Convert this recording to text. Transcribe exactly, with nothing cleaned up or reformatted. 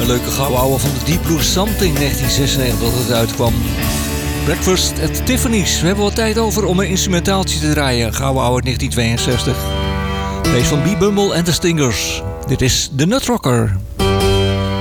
Een leuke gouden ouwe van de Deep Blue Something negentien zesennegentig dat het uitkwam. Breakfast at Tiffany's. We hebben wat tijd over om een instrumentaaltje te draaien. Gouden ouwe uit negentien tweeënzestig. Deze van B. Bumble en de Stingers. Dit is The Nut Rocker.